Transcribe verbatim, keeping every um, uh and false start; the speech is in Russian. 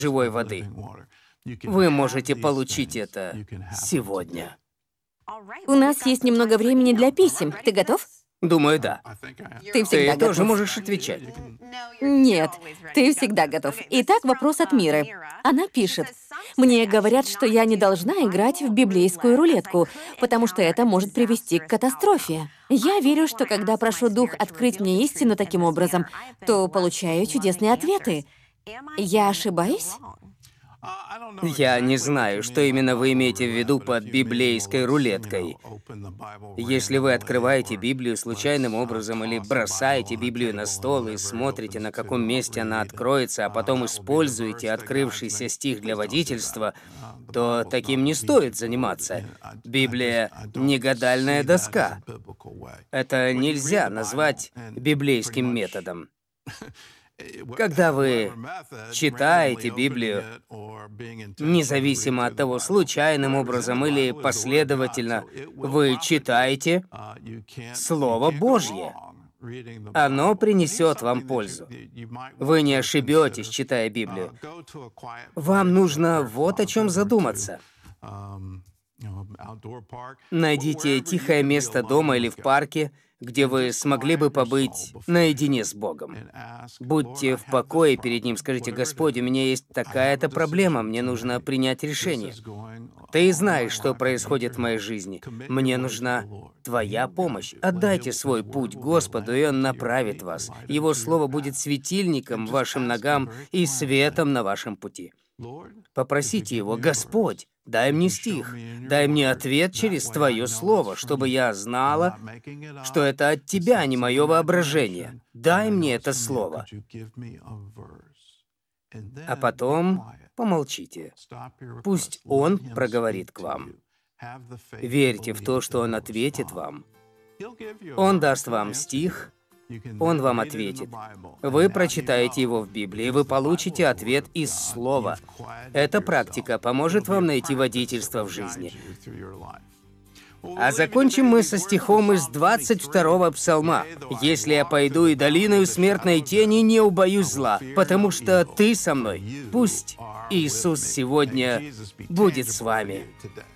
живой воды. Вы можете получить это сегодня. У нас есть немного времени для писем. Ты готов? Думаю, да. Ты всегда Ты тоже готов. можешь отвечать. Нет, ты всегда готов. Итак, вопрос от Миры. Она пишет: «Мне говорят, что я не должна играть в библейскую рулетку, потому что это может привести к катастрофе. Я верю, что когда прошу Дух открыть мне истину таким образом, то получаю чудесные ответы. Я ошибаюсь?» Я не знаю, что именно вы имеете в виду под библейской рулеткой. Если вы открываете Библию случайным образом или бросаете Библию на стол и смотрите, на каком месте она откроется, а потом используете открывшийся стих для водительства, то таким не стоит заниматься. Библия — не гадальная доска. Это нельзя назвать библейским методом. Когда вы читаете Библию, независимо от того, случайным образом или последовательно, вы читаете Слово Божье. Оно принесет вам пользу. Вы не ошибетесь, читая Библию. Вам нужно вот о чем задуматься. Найдите тихое место дома или в парке, где вы смогли бы побыть наедине с Богом. Будьте в покое перед Ним, скажите: «Господь, у меня есть такая-то проблема, мне нужно принять решение. Ты знаешь, что происходит в моей жизни. Мне нужна Твоя помощь. Отдайте свой путь Господу, и Он направит вас. Его Слово будет светильником вашим ногам и светом на вашем пути». Попросите Его: «Господь, дай мне стих, дай мне ответ через Твое Слово, чтобы я знала, что это от Тебя, а не мое воображение. Дай мне это Слово». А потом помолчите. Пусть Он проговорит к вам. Верьте в то, что Он ответит вам. Он даст вам стих, Он вам ответит. Вы прочитаете его в Библии, вы получите ответ из Слова. Эта практика поможет вам найти водительство в жизни. А закончим мы со стихом из двадцать второго Псалма. «Если я пойду и долиною смертной тени, не убоюсь зла, потому что Ты со мной». Пусть Иисус сегодня будет с вами.